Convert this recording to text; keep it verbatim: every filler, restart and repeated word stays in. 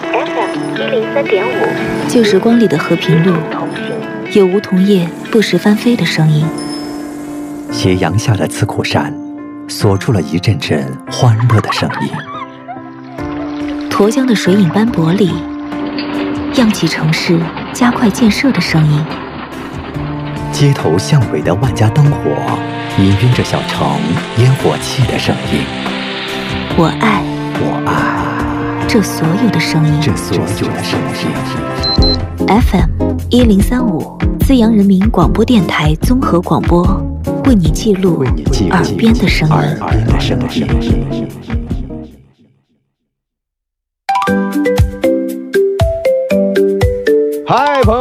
F M 一零三点五， 旧时光里的和平路，有梧桐叶不时翻飞的声音。 斜阳下的刺库山，锁住了一阵阵欢乐的声音。 沱江的水影斑驳里，漾起城市加快建设的声音。 街头巷尾的万家灯火，氤氲着小城烟火气的声音。 我爱， 我爱这所有的声音， 这所有的声音。 F M 一零三五，资阳人民广播电台综合广播，为你记录耳边的声音。 耳边的声音。 嗨，朋友。